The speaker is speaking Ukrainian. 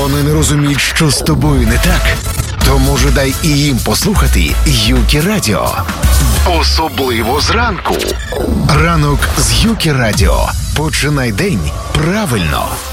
вони не розуміють, що з тобою не так, то може дай і їм послухати Юкі Радіо. Особливо зранку. Ранок з Юкі Радіо. Починай день правильно.